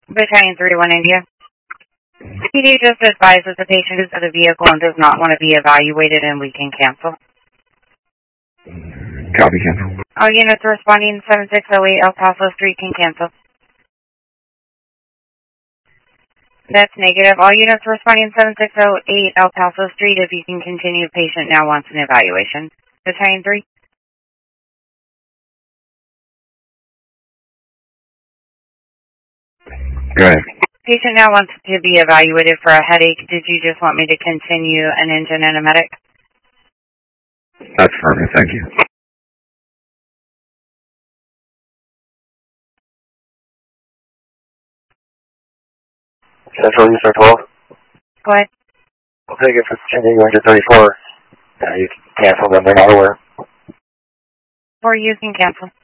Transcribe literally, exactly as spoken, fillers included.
Battalion three one India. P D just advised that the patient is at the vehicle and does not want to be evaluated, and we can cancel. Copy, cancel. All units responding seven six zero eight El Paso Street can cancel. That's negative. All units responding seven six zero eight El Paso Street, if you can continue, patient now wants an evaluation. Battalion three. Go ahead. Patient now wants to be evaluated for a headache. Did you just want me to continue an engine and a medic? That's perfect, thank you. Central User twelve. Go ahead. I'll take it for continuing to thirty-four. Uh, you can cancel them, they're not aware. For you can cancel.